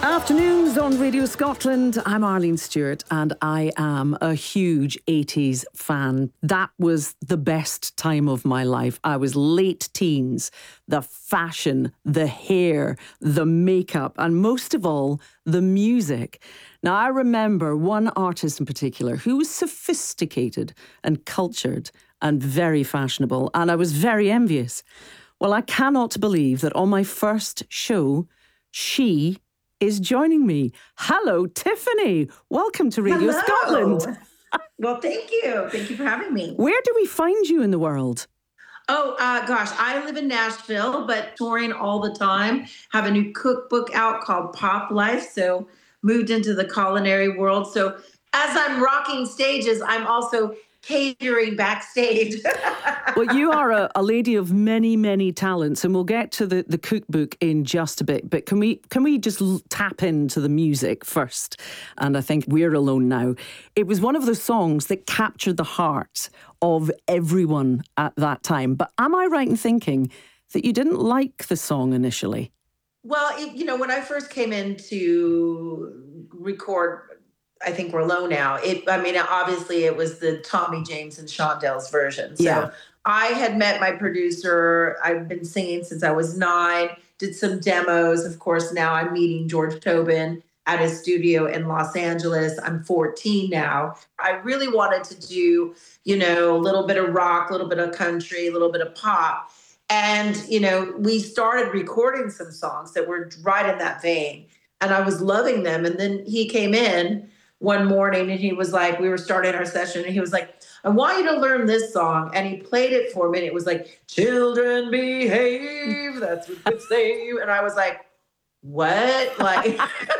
Afternoons on Radio Scotland. I'm Arlene Stewart and I am a huge 80s fan. That was the best time of my life. I was late teens. The fashion, the hair, the makeup, and most of all, the music. Now, I remember one artist in particular who was sophisticated and cultured and very fashionable, and I was very envious. Well, I cannot believe that on my first show, she is joining me. Hello, Tiffany. Welcome to Radio Scotland. Well, thank you. Thank you for having me. Where do we find you in the world? Oh, gosh, I live in Nashville, but touring all the time. Have a new cookbook out called Pop Life. So moved into the culinary world. So as I'm rocking stages, I'm also catering backstage. Well, you are a lady of many, many talents, and we'll get to the cookbook in just a bit. But can we just tap into the music first? And I think We're Alone Now. It was one of those songs that captured the heart of everyone at that time. But am I right in thinking that you didn't like the song initially? Well, when I first came in to record, I think We're Alone Now. Obviously it was the Tommy James and Shondelle's version. So Yeah. I had met my producer. I've been singing since I was 9, did some demos. Of course, now I'm meeting George Tobin at his studio in Los Angeles. I'm 14 now. I really wanted to do, a little bit of rock, a little bit of country, a little bit of pop. And, we started recording some songs that were right in that vein. And I was loving them. And then he came in one morning and he was like, we were starting our session and he was like, I want you to learn this song. And he played it for me. And it was like, children behave. That's what they say. And I was like, what? Like,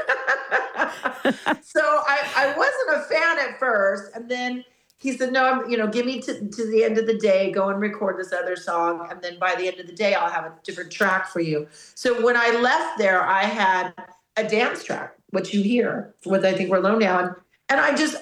so I wasn't a fan at first. And then he said, no, give me to the end of the day, go and record this other song. And then by the end of the day, I'll have a different track for you. So when I left there, I had a dance track, which you hear with, I think We're Alone Now. And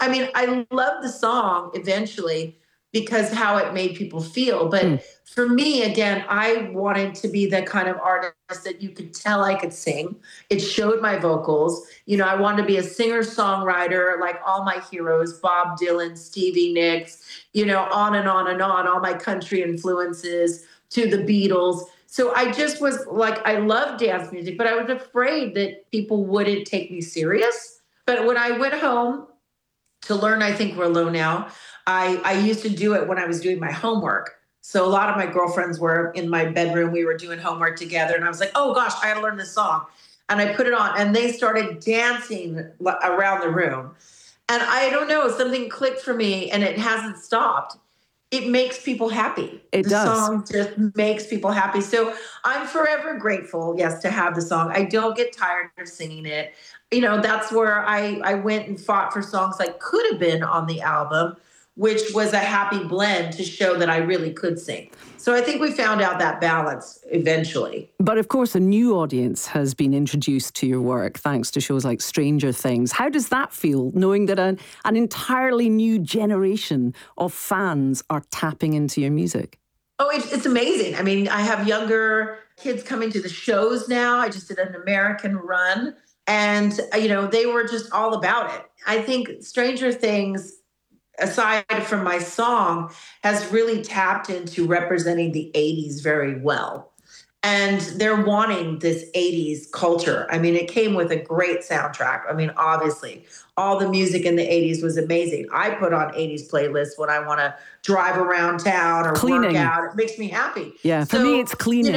I love the song eventually because how it made people feel. But for me, again, I wanted to be the kind of artist that you could tell I could sing. It showed my vocals. I wanted to be a singer-songwriter like all my heroes, Bob Dylan, Stevie Nicks, on and on and on, all my country influences to the Beatles. So I just was like, I love dance music, but I was afraid that people wouldn't take me serious. But when I went home to learn, I think We're Alone Now, I used to do it when I was doing my homework. So a lot of my girlfriends were in my bedroom. We were doing homework together. And I was like, oh, gosh, I got to learn this song. And I put it on and they started dancing around the room. And I don't know, something clicked for me and it hasn't stopped. It makes people happy. It does. The song just makes people happy. So I'm forever grateful, yes, to have the song. I don't get tired of singing it. That's where I went and fought for songs like Could Have Been on the album, which was a happy blend to show that I really could sing. So I think we found out that balance eventually. But of course, a new audience has been introduced to your work thanks to shows like Stranger Things. How does that feel, knowing that an entirely new generation of fans are tapping into your music? Oh, it's amazing. I mean, I have younger kids coming to the shows now. I just did an American run and, they were just all about it. I think Stranger Things, aside from my song, has really tapped into representing the 80s very well. And they're wanting this 80s culture. I mean, it came with a great soundtrack. I mean, obviously, all the music in the 80s was amazing. I put on 80s playlists when I want to drive around town or Cleaning. work out. It makes me happy. Yeah, for me, it's cleaning.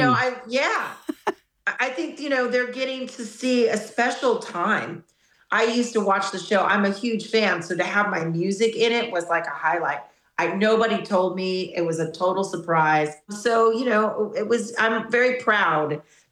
I think, they're getting to see a special time. I used to watch the show. I'm a huge fan. So to have my music in it was like a highlight. Nobody told me. It was a total surprise. So, I'm very proud